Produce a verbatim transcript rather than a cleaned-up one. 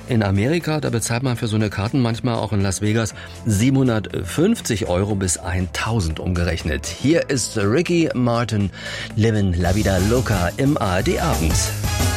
In Amerika, da bezahlt man für so eine Karten manchmal auch in Las Vegas siebenhundertfünfzig Euro bis tausend umgerechnet. Hier ist Ricky Martin, Livin' La Vida Loca im A R D Abend.